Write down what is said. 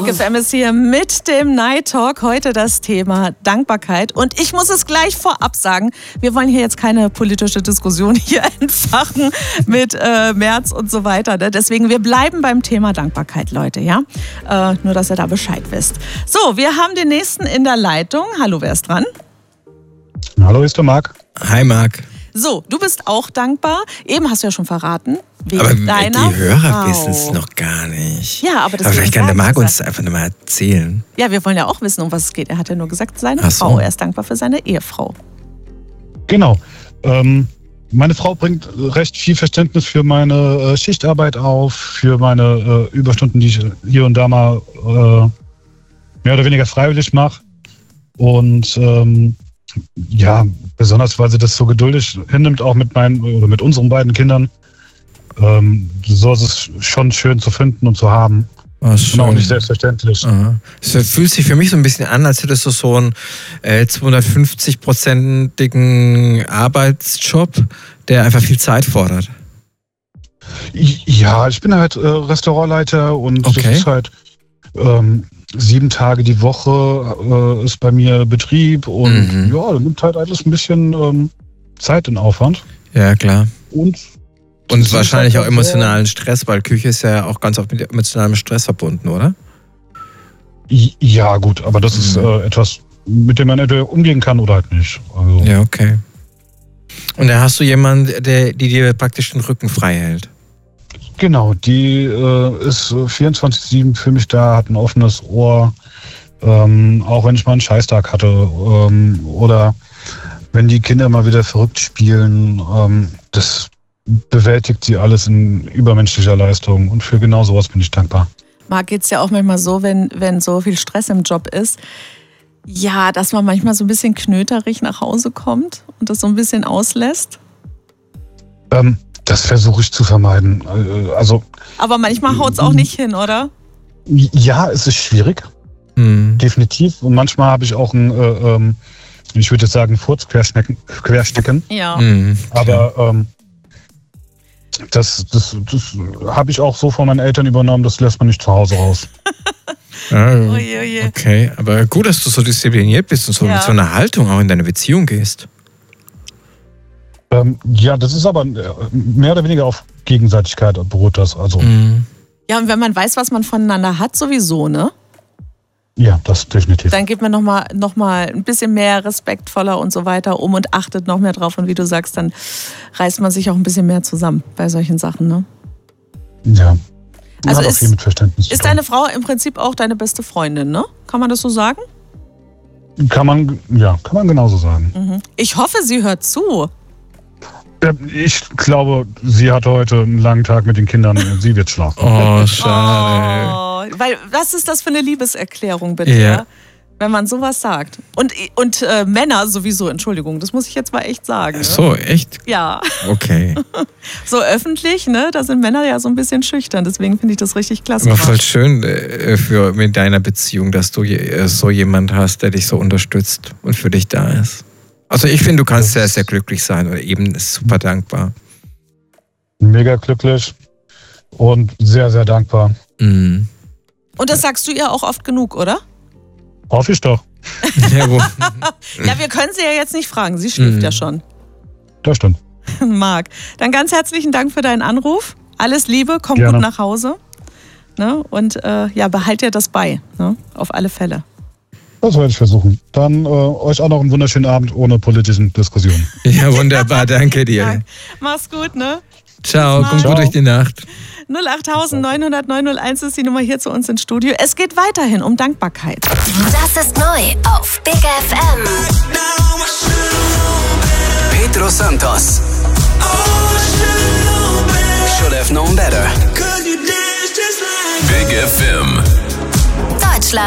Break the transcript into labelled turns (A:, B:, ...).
A: Big FM ist hier mit dem Night Talk. Heute das Thema Dankbarkeit. Und ich muss es gleich vorab sagen, wir wollen hier jetzt keine politische Diskussion hier entfachen mit Merz und so weiter. Ne? Deswegen, wir bleiben beim Thema Dankbarkeit, Leute. Ja? Nur, dass ihr da Bescheid wisst. So, wir haben den Nächsten in der Leitung. Hallo, wer ist dran?
B: Hallo, ist der Marc.
C: Hi, Marc.
A: So, du bist auch dankbar. Eben hast du ja schon verraten.
C: Aber die Hörer wissen es noch gar nicht.
A: Ja, aber
C: vielleicht kann der Marc uns einfach nochmal erzählen.
A: Ja, wir wollen ja auch wissen, um was es geht. Er hat ja nur gesagt, seine Frau. Er ist dankbar für seine Ehefrau.
B: Genau. Meine Frau bringt recht viel Verständnis für meine Schichtarbeit auf, für meine Überstunden, die ich hier und da mal mehr oder weniger freiwillig mache. Und ja, besonders, weil sie das so geduldig hinnimmt, auch mit mit unseren beiden Kindern. So ist es schon schön zu finden und zu haben. Und auch nicht selbstverständlich.
C: Es fühlt sich für mich so ein bisschen an, als hättest du so einen 250-prozentigen Arbeitsjob, der einfach viel Zeit fordert.
B: Ja, ich bin halt Restaurantleiter und das ist halt 7 Tage die Woche ist bei mir Betrieb und ja, da nimmt halt alles ein bisschen Zeit in Aufwand.
C: Ja, klar.
B: Und
C: wahrscheinlich auch emotionalen Stress, weil Küche ist ja auch ganz oft mit emotionalem Stress verbunden, oder?
B: Ja, gut, aber das ist etwas, mit dem man entweder umgehen kann oder halt nicht. Also.
C: Ja, okay. Und da hast du jemanden, die dir praktisch den Rücken frei hält?
B: Genau, die ist 24/7 für mich da, hat ein offenes Ohr, auch wenn ich mal einen Scheißtag hatte oder wenn die Kinder mal wieder verrückt spielen, das bewältigt sie alles in übermenschlicher Leistung und für genau sowas bin ich dankbar.
A: Marc, geht's ja auch manchmal so, wenn so viel Stress im Job ist, ja, dass man manchmal so ein bisschen knöterig nach Hause kommt und das so ein bisschen auslässt?
B: Das versuche ich zu vermeiden.
A: Aber manchmal haut's auch nicht hin, oder?
B: Ja, es ist schwierig. Definitiv. Und manchmal habe ich auch ich würde jetzt sagen, Furz querstecken.
A: Ja.
B: Aber das habe ich auch so von meinen Eltern übernommen, das lässt man nicht zu Hause raus.
C: Okay, aber gut, dass du so diszipliniert bist und so mit so einer Haltung auch in deine Beziehung gehst.
B: Ja, das ist aber mehr oder weniger auf Gegenseitigkeit beruht das. Also.
A: Ja, und wenn man weiß, was man voneinander hat, sowieso, ne?
B: Ja, das definitiv.
A: Dann gibt man noch mal ein bisschen mehr respektvoller und so weiter und achtet noch mehr drauf. Und wie du sagst, dann reißt man sich auch ein bisschen mehr zusammen bei solchen Sachen, ne?
B: Ja.
A: Also
B: hat auch viel mit Verständnis
A: ist deine Frau im Prinzip auch deine beste Freundin, ne? Kann man das so sagen?
B: Kann man genauso sagen.
A: Ich hoffe, sie hört zu.
B: Ich glaube, sie hatte heute einen langen Tag mit den Kindern. Sie wird schlafen.
C: Oh, schade.
A: Weil, was ist das für eine Liebeserklärung, bitte?
C: Ja.
A: Wenn man sowas sagt. Und Männer sowieso, Entschuldigung, das muss ich jetzt mal echt sagen. Ne?
C: So, echt?
A: Ja.
C: Okay.
A: So öffentlich, ne? Da sind Männer ja so ein bisschen schüchtern. Deswegen finde ich das richtig klasse.
C: Aber voll schön mit deiner Beziehung, dass du so jemand hast, der dich so unterstützt und für dich da ist. Also ich finde, du kannst sehr, sehr glücklich sein oder eben super dankbar.
B: Mega glücklich und sehr, sehr dankbar.
A: Und das sagst du ihr auch oft genug, oder?
B: Hoffe ich doch.
A: Ja, wir können sie ja jetzt nicht fragen. Sie schläft ja schon.
B: Das stimmt.
A: Marc, dann ganz herzlichen Dank für deinen Anruf. Alles Liebe, komm
B: Gerne.
A: gut nach Hause. Ne? Und behalt dir das bei, ne? Auf alle Fälle.
B: Das werde ich versuchen. Dann euch auch noch einen wunderschönen Abend ohne politischen Diskussionen.
C: Ja, wunderbar. Danke dir.
A: Mach's gut, ne?
C: Ciao, komm gut durch die Nacht.
A: 08900 901 ist die Nummer hier zu uns ins Studio. Es geht weiterhin um Dankbarkeit.
D: Das ist neu auf Big FM.
E: Pedro Santos.